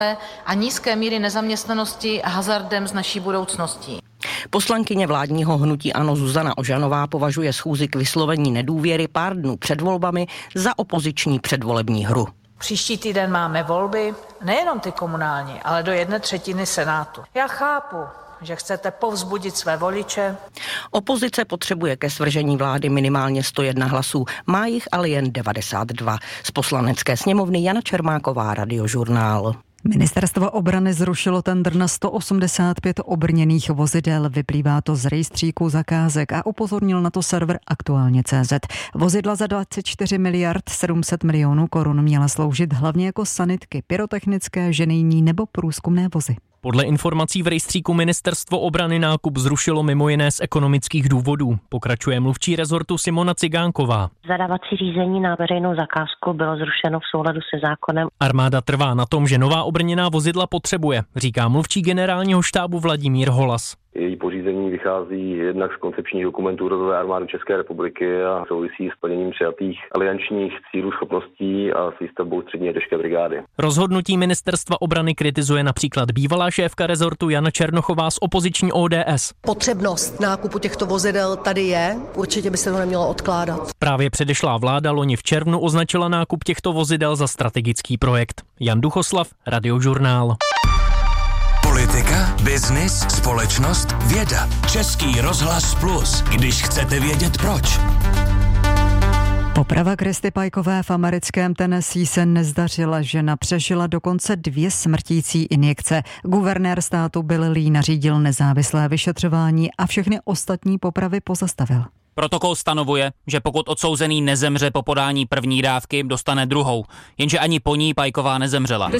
a nízké míry nezaměstnanosti hazardem s naší budoucností. Poslankyně vládního hnutí ANO Zuzana Ožanová považuje schůzi k vyslovení nedůvěry pár dnů před volbami za opoziční předvolební hru. Příští týden máme volby, nejenom ty komunální, ale do 1/3 Senátu. Já chápu, že chcete povzbudit své voliče. Opozice potřebuje ke svržení vlády minimálně 101 hlasů, má jich ale jen 92. Z Poslanecké sněmovny Jana Čermáková, Radiožurnál. Ministerstvo obrany zrušilo tendr na 185 obrněných vozidel. Vyplývá to z rejstříku zakázek a upozornil na to server Aktuálně.cz. Vozidla za 24 miliard 700 milionů korun měla sloužit hlavně jako sanitky, pyrotechnické, ženijní nebo průzkumné vozy. Podle informací v rejstříku Ministerstvo obrany nákup zrušilo mimo jiné z ekonomických důvodů. Pokračuje mluvčí rezortu Simona Cigánková. Zadávací řízení na veřejnou zakázku bylo zrušeno v souladu se zákonem. Armáda trvá na tom, že nová obrněná vozidla potřebuje, říká mluvčí generálního štábu Vladimír Holas. Její pořízení vychází jednak z koncepčních dokumentů Rodové armády České republiky a souvisí s plněním přijatých aliančních cílů, schopností a s výstavbou střední jedešké brigády. Rozhodnutí Ministerstva obrany kritizuje například bývalá šéfka rezortu Jana Černochová z opoziční ODS. Potřebnost nákupu těchto vozidel tady je, určitě by se to nemělo odkládat. Právě předešlá vláda loni v červnu označila nákup těchto vozidel za strategický projekt. Jan Duchoslav, Radiožurnál. Politika, biznis, společnost, věda. Český rozhlas Plus, když chcete vědět proč. Poprava Kristy Pajkové v americkém Tennessee se nezdařila. Žena přežila dokonce 2 smrtící injekce. Guvernér státu Bill Lee nařídil nezávislé vyšetřování a všechny ostatní popravy pozastavil. Protokol stanovuje, že pokud odsouzený nezemře po podání první dávky, dostane druhou. Jenže ani po ní Pajková nezemřela.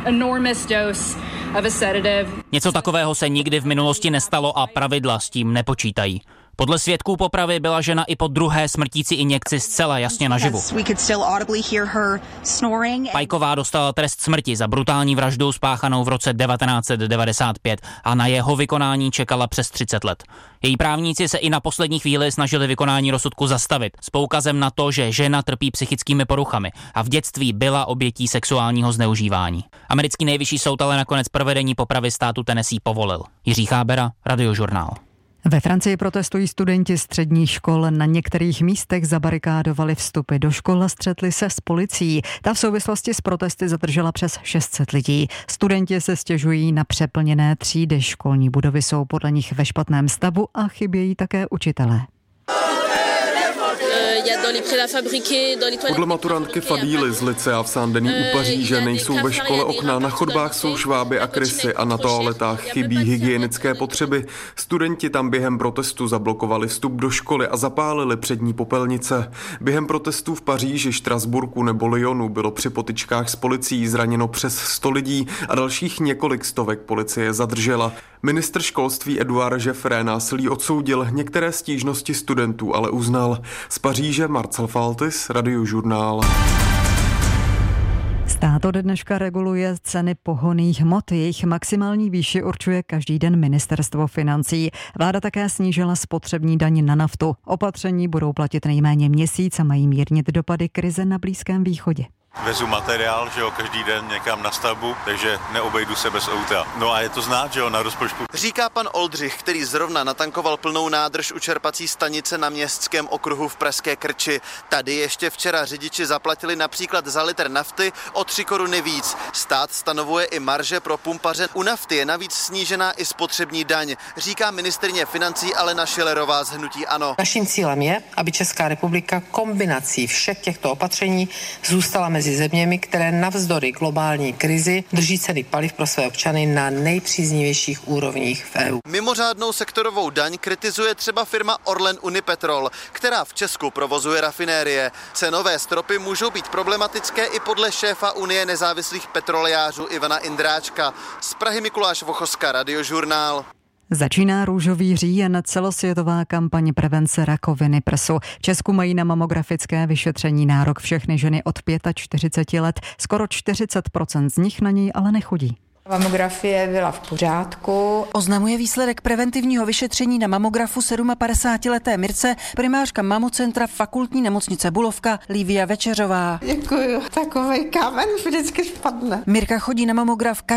Něco takového se nikdy v minulosti nestalo a pravidla s tím nepočítají. Podle svědků popravy byla žena i po druhé smrtící injekci zcela jasně naživu. Pajková dostala trest smrti za brutální vraždu spáchanou v roce 1995 a na jeho vykonání čekala přes 30 let. Její právníci se i na poslední chvíli snažili vykonání rozsudku zastavit s poukazem na to, že žena trpí psychickými poruchami a v dětství byla obětí sexuálního zneužívání. Americký nejvyšší soud ale nakonec provedení popravy státu Tennessee povolil. Jiří Chábera, Radiožurnál. Ve Francii protestují studenti středních škol. Na některých místech zabarikádovali vstupy do škol a střetli se s policií. Ta v souvislosti s protesty zadržela přes 600 lidí. Studenti se stěžují na přeplněné třídy. Školní budovy jsou podle nich ve špatném stavu a chybějí také učitelé. Podle maturantky Fadíly z Lycea v Saint-Denis u Paříže nejsou ve škole okna, na chodbách jsou šváby a krysy a na toaletách chybí hygienické potřeby. Studenti tam během protestu zablokovali vstup do školy a zapálili přední popelnice. Během protestů v Paříži, Štrasburku nebo Lyonu bylo při potyčkách s policií zraněno přes 100 lidí a dalších několik stovek policie zadržela. Ministr školství Edouard Jeffrey násilí odsoudil, některé stížnosti studentů ale uznal. Z Paříže Marcel Faltis, Radiožurnál. Stát od dneška reguluje ceny pohonných hmot. Jejich maximální výši určuje každý den Ministerstvo financí. Vláda také snížila spotřební daň na naftu. Opatření budou platit nejméně měsíc a mají mírnit dopady krize na Blízkém východě. Vezu materiál, že jo, každý den někam na stavbu, takže neobejdu se bez auta. No a je to znát, že jo, na rozpočtu. Říká pan Oldřich, který zrovna natankoval plnou nádrž u čerpací stanice na Městském okruhu v Pražské Krči. Tady ještě včera řidiči zaplatili například za litr nafty o 3 koruny víc. Stát stanovuje i marže pro pumpaře. U nafty je navíc snížená i spotřební daň, říká ministryně financí Alena Schillerová z hnutí ANO. Naším cílem je, aby Česká republika kombinací všech těchto opatření zůstala mezi zeměmi, které navzdory globální krizi drží ceny paliv pro své občany na nejpříznivějších úrovních v EU. Mimořádnou sektorovou daň kritizuje třeba firma Orlen Unipetrol, která v Česku provozuje rafinérie. Cenové stropy můžou být problematické i podle šéfa Unie nezávislých petrolejářů Ivana Indráčka. Z Prahy Mikuláš Vochoska, Radiožurnál. Začíná růžový říjen, celosvětová kampaň prevence rakoviny prsu. V Česku mají na mamografické vyšetření nárok všechny ženy od 45 let. Skoro 40% z nich na něj ale nechodí. Mamografie byla v pořádku. Oznamuje výsledek preventivního vyšetření na mamografu 57leté Mirce primářka mamocentra Fakultní nemocnice Bulovka Lívia Večeřová. Děkuju, takovej kámen vždycky spadne. Mirka chodí na mamograf